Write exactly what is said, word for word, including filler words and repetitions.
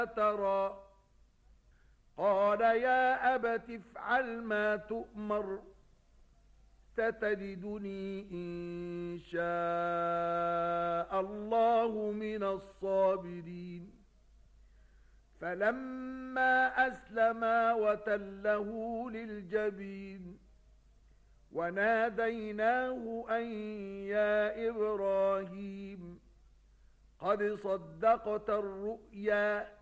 ترى قال يا أبت افعل ما تؤمر ستجدني إن شاء الله من الصابرين فلما أسلما وتله للجبين وناديناه أن يا إبراهيم قد صدقت الرؤيا